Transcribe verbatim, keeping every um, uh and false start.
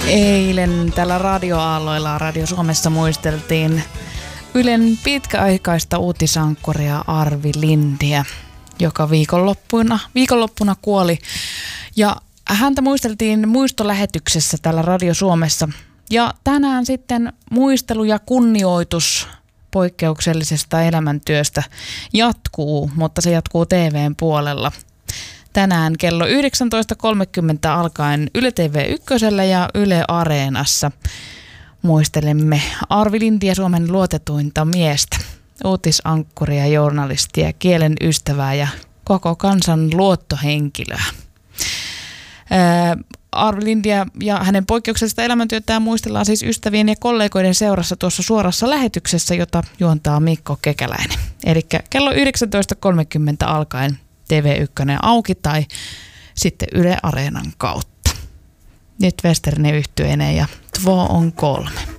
Eilen tällä radioaalloilla Radio Suomessa muisteltiin Ylen pitkäaikaista uutisankkuria Arvi Lindiä, joka viikonloppuna, viikonloppuna kuoli. Ja häntä muisteltiin muistolähetyksessä täällä Radio Suomessa. Ja tänään sitten muistelu ja kunnioitus poikkeuksellisesta elämäntyöstä jatkuu, mutta se jatkuu T V:n puolella. Tänään kello yhdeksäntoista kolmekymmentä alkaen Yle T V yksi ja Yle Areenassa muistelemme Arvi Lindiä, Suomen luotetuinta miestä, uutisankkuria, journalistia, kielen ystävää ja koko kansan luottohenkilöä. Ää, Arvi Lindiä ja hänen poikkeuksellista elämäntyötään muistellaan siis ystävien ja kollegoiden seurassa tuossa suorassa lähetyksessä, jota juontaa Mikko Kekäläinen. Eli kello yhdeksäntoista kolmekymmentä alkaen T V yksi auki tai sitten Yle Areenan kautta. Nyt Westernen yhtyeineen ja Två on kolme.